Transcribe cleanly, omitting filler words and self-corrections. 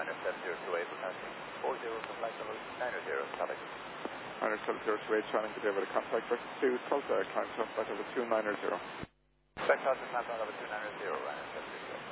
Ryanair 7028, passing 40 to flight level 90, traffic. Ryanair 7028, trying to deliver the contact vector 2, Salta, climb to flight level 290. Expect us to climb to level 290, Ryanair 7028.